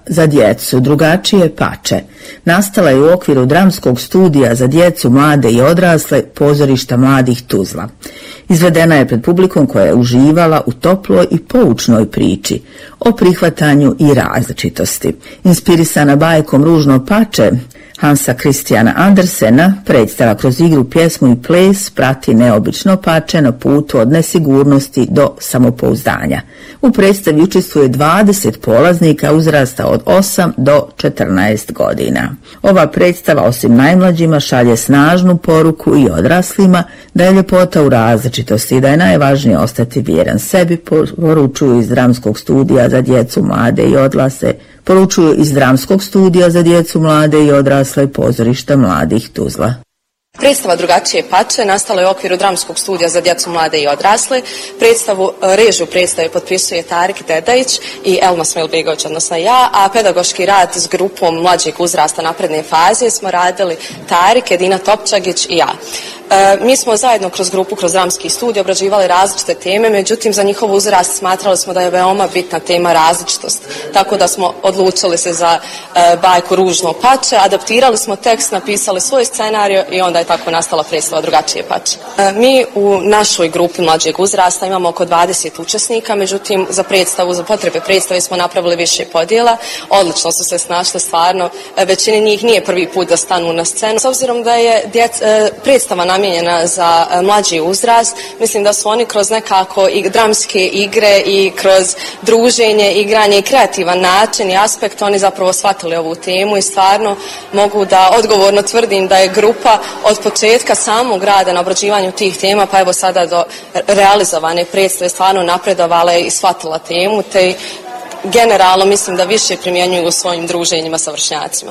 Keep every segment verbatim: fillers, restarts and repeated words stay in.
za djecu Drugačije pače nastala je u okviru dramskog studija za djecu, mlade i odrasle Pozorišta mladih Tuzla. Izvedena je pred publikom koja je uživala u toploj i poučnoj priči o prihvatanju i različitosti. Inspirisana bajkom Ružno pače Hansa Christiana Andersena, predstava kroz igru, pjesmu i ples prati neobično pače na putu od nesigurnosti do samopouzdanja. U predstavi učestvuje dvadeset polaznika uzrasta od osam do četrnaest godina. Ova predstava osim najmlađima šalje snažnu poruku i odraslima da je ljepota u različitosti i da je najvažnije ostati vjeran sebi, poručuju iz dramskog studija za djecu, mlade i odrasle, poručuju iz dramskog studija za djecu, mlade i odrasle Pozorišta mladih Tuzla. Predstava Drugačije pače nastala je u okviru dramskog studija za djecu, mlade i odrasle. Predstavu, režiju predstave potpisuje Tarik Dedajić i Elma Smilbegović, odnosno ja, a pedagoški rad s grupom mlađeg uzrasta napredne faze smo radili Tarik, Edina Topčagić i ja. E, mi smo zajedno kroz grupu, kroz dramski studij obrađivali različite teme, međutim za njihov uzrast smatrali smo da je veoma bitna tema različitost. Tako da smo odlučili se za e, bajku Ružno pače, adaptirali smo tekst, napisali svoj scenarij i onda je tako nastala predstava Drugačije pače. E, mi u našoj grupi mlađeg uzrasta imamo oko dvadeset učesnika, međutim za predstavu, za potrebe predstave smo napravili više podjela. Odlično su se snašli, stvarno, većini njih nije prvi put da stanu na scenu. S obzirom da je djec, e, predstava namijenjena za mlađi uzrast, mislim da su oni kroz nekako i dramske igre i kroz druženje, igranje i kreativan način i aspekt, oni zapravo shvatili ovu temu i stvarno mogu da odgovorno tvrdim da je grupa od početka samog rada na obrađivanju tih tema, pa evo sada do realizovane predstave stvarno napredovala i shvatila temu, te generalno mislim da više primjenjuju u svojim druženjima sa vršnjacima.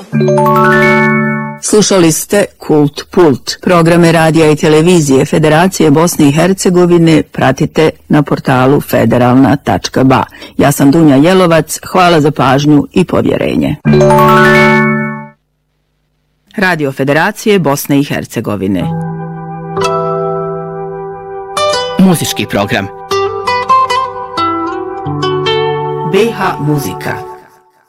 Slušali ste Kult Pult. Programe radija i televizije Federacije Bosne i Hercegovine pratite na portalu federalna tačka ba. Ja sam Dunja Jelovac, hvala za pažnju i povjerenje. Radio Federacije Bosne i Hercegovine. Muzički program. be ha muzika.